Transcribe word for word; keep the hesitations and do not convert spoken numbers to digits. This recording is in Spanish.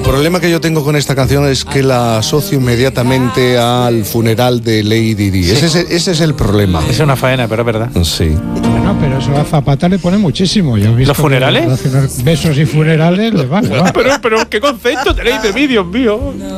problema que yo tengo con esta canción es que la asocio inmediatamente al funeral de Lady Di. Sí. Ese, es, ese es el problema. Es una faena, pero es verdad. Sí. Bueno, pero eso a Zapata le pone muchísimo. Yo he visto ¿Los funerales? Besos y funerales le van. Pero, pero, ¿qué concepto tenéis de mí, Dios mío?